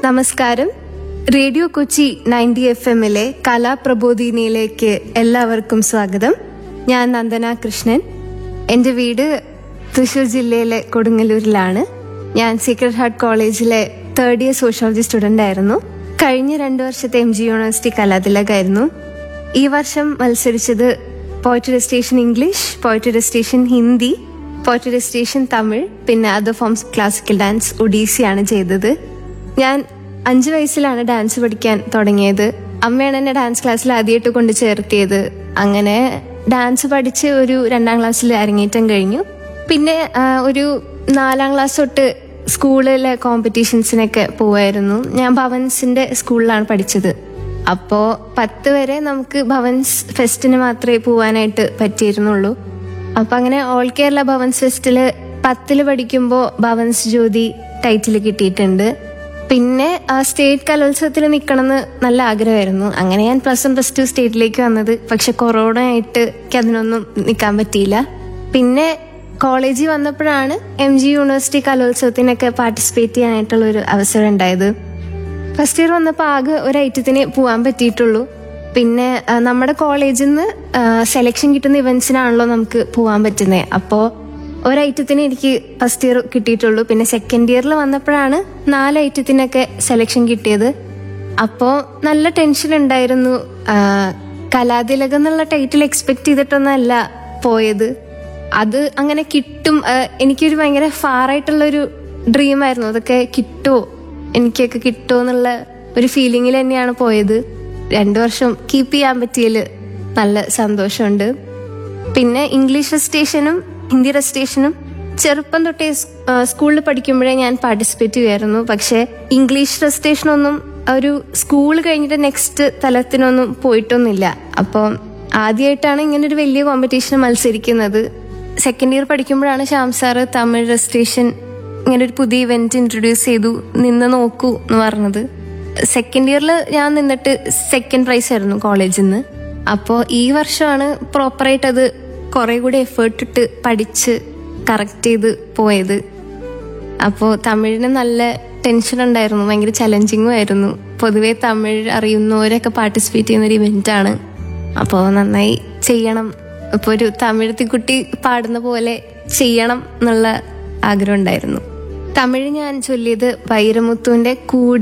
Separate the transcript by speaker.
Speaker 1: നമസ്കാരം. റേഡിയോ കൊച്ചി 90 FM-ലെ കലാപ്രബോധിനിയിലേക്ക് എല്ലാവർക്കും സ്വാഗതം. ഞാൻ നന്ദന കൃഷ്ണൻ. എൻ്റെ വീട് തൃശ്ശൂർ ജില്ലയിലെ കൊടുങ്ങല്ലൂരിലാണ്. ഞാൻ സീക്രട്ട് ഹാർട്ട് കോളേജിലെ 3rd ഇയർ സോഷ്യോളജി സ്റ്റുഡൻ്റ് ആയിരുന്നു. കഴിഞ്ഞ 2 വർഷത്തെ MG യൂണിവേഴ്സിറ്റി കലാതിലകായിരുന്നു. ഈ വർഷം മത്സരിച്ചത് poetry recitation English, poetry recitation Hindi, poetry recitation Tamil, പിന്നെ അതർ ഫോംസ് ക്ലാസിക്കൽ ഡാൻസ്, ഒഡീസിയാണ് ചെയ്തത്. ഞാൻ 5 വയസ്സിലാണ് ഡാൻസ് പഠിക്കാൻ തുടങ്ങിയത്. അമ്മയാണ് എന്നെ ഡാൻസ് ക്ലാസ്സിൽ ആദ്യമായിട്ട് കൊണ്ട് ചേർത്തിയത്. അങ്ങനെ ഡാൻസ് പഠിച്ച് ഒരു 2ാം ക്ലാസ്സിൽ അരങ്ങേറ്റം കഴിഞ്ഞു. പിന്നെ ഒരു 4ാം ക്ലാസ് തൊട്ട് സ്കൂളിലെ കോമ്പറ്റീഷൻസിനൊക്കെ പോവായിരുന്നു. ഞാൻ ഭവൻസിന്റെ സ്കൂളിലാണ് പഠിച്ചത്. അപ്പോൾ 10 വരെ നമുക്ക് ഭവൻസ് ഫെസ്റ്റിന് മാത്രമേ പോവാനായിട്ട് പറ്റിയിരുന്നുള്ളൂ. അപ്പം അങ്ങനെ ഓൾ കേരള ഭവൻസ് ഫെസ്റ്റില് 10ൽ പഠിക്കുമ്പോൾ ഭവൻസ് ജ്യോതി ടൈറ്റിൽ കിട്ടിയിട്ടുണ്ട്. പിന്നെ സ്റ്റേറ്റ് കലോത്സവത്തിൽ നിൽക്കണമെന്ന് നല്ല ആഗ്രഹമായിരുന്നു. അങ്ങനെ ഞാൻ +1 +2 സ്റ്റേറ്റിലേക്ക് വന്നത്. പക്ഷെ കൊറോണ ആയിട്ട് എനിക്ക് അതിനൊന്നും നിൽക്കാൻ പറ്റിയില്ല. പിന്നെ കോളേജിൽ വന്നപ്പോഴാണ് MG യൂണിവേഴ്സിറ്റി കലോത്സവത്തിനൊക്കെ പാർട്ടിസിപ്പേറ്റ് ചെയ്യാനായിട്ടുള്ള ഒരു അവസരം ഉണ്ടായത്. ഫസ്റ്റ് ഇയർ വന്നപ്പോൾ ആകെ ഒരു ഐറ്റത്തിന് പോകാൻ പറ്റിയിട്ടുള്ളൂ. പിന്നെ നമ്മുടെ കോളേജിൽ നിന്ന് സെലക്ഷൻ കിട്ടുന്ന ഇവന്റ്സിനാണല്ലോ നമുക്ക് പോകാൻ പറ്റുന്നത്. അപ്പോൾ ഒരൈറ്റത്തിന് എനിക്ക് ഫസ്റ്റ് ഇയർ കിട്ടിയിട്ടുള്ളൂ. പിന്നെ സെക്കൻഡ് ഇയറിൽ വന്നപ്പോഴാണ് 4 ഐറ്റത്തിനൊക്കെ സെലക്ഷൻ കിട്ടിയത്. അപ്പോൾ നല്ല ടെൻഷൻ ഉണ്ടായിരുന്നു. കലാതിലകം എന്നുള്ള ടൈറ്റിൽ എക്സ്പെക്ട് ചെയ്തിട്ടൊന്നല്ല പോയത്. അത് അങ്ങനെ കിട്ടും, എനിക്കൊരു ഭയങ്കര ഫാറായിട്ടുള്ളൊരു ഡ്രീമായിരുന്നു. അതൊക്കെ കിട്ടുമോ, എനിക്കൊക്കെ കിട്ടുമോ എന്നുള്ള ഒരു ഫീലിങ്ങിൽ തന്നെയാണ് പോയത്. 2 വർഷം കീപ്പ് ചെയ്യാൻ പറ്റിയതിൽ നല്ല സന്തോഷമുണ്ട്. പിന്നെ ഇംഗ്ലീഷ് റെസിറ്റേഷനും ഹിന്ദി റെസിറ്റേഷനും ചെറുപ്പം തൊട്ടേ സ്കൂളിൽ പഠിക്കുമ്പോഴേ ഞാൻ പാർട്ടിസിപ്പേറ്റ് ചെയ്യുമായിരുന്നു. പക്ഷെ ഇംഗ്ലീഷ് റെസിറ്റേഷനൊന്നും ഒരു സ്കൂൾ കഴിഞ്ഞിട്ട് നെക്സ്റ്റ് തലത്തിനൊന്നും പോയിട്ടൊന്നുമില്ല. അപ്പം ആദ്യമായിട്ടാണ് ഇങ്ങനൊരു വലിയ കോമ്പറ്റീഷൻ മത്സരിക്കുന്നത്. സെക്കൻഡ് ഇയർ പഠിക്കുമ്പോഴാണ് ശ്യാം സാറ് തമിഴ് റെസിറ്റേഷൻ ഇങ്ങനെ ഒരു പുതിയ ഇവന്റ് ഇൻട്രൊഡ്യൂസ് ചെയ്തു, നിന്ന് നോക്കൂ എന്ന് പറഞ്ഞത്. സെക്കൻഡ് ഇയറിൽ ഞാൻ നിന്നിട്ട് 2nd പ്രൈസ് ആയിരുന്നു കോളേജിൽ നിന്ന്. അപ്പോൾ ഈ വർഷമാണ് പ്രോപ്പറായിട്ട് അത് കുറെ കൂടി എഫേർട്ട് ഇട്ട് പഠിച്ച് കറക്റ്റ് ചെയ്ത് പോയത്. അപ്പോൾ തമിഴിന് നല്ല ടെൻഷൻ ഉണ്ടായിരുന്നു, ഭയങ്കര ചലഞ്ചിങ്ങും ആയിരുന്നു. പൊതുവെ തമിഴ് അറിയുന്നവരൊക്കെ പാർട്ടിസിപ്പേറ്റ് ചെയ്യുന്നൊരു ഇവൻ്റാണ്. അപ്പോൾ നന്നായി ചെയ്യണം, ഇപ്പോൾ ഒരു തമിഴ് കുട്ടി പാടുന്ന പോലെ ചെയ്യണം എന്നുള്ള ആഗ്രഹം ഉണ്ടായിരുന്നു. തമിഴ് ഞാൻ ചൊല്ലിയത് വൈരമുത്തുവിൻ്റെ കൂടെ